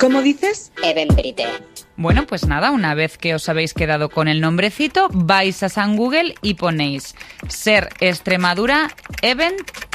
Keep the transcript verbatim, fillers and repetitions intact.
¿Cómo dices? Eventbrite. Bueno, pues nada, una vez que os habéis quedado con el nombrecito, vais a San Google y ponéis Ser Extremadura Event